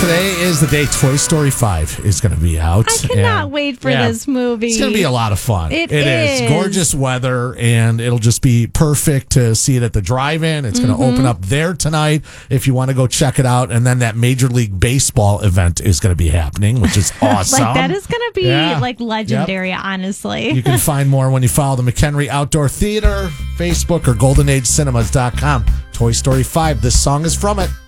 today is the day Toy Story 5 is going to be out. I cannot wait for this movie. It's going to be a lot of fun. It is. Gorgeous weather, and it'll just be perfect to see it at the drive-in. It's going to open up there tonight if you want to go check it out. And then that Major League Baseball event is going to be happening, which is awesome. That is going to be legendary, honestly. You can find more when you follow the McHenry Outdoor Theater, Facebook, or GoldenAgeCinemas.com. Toy Story 5. This song is from it.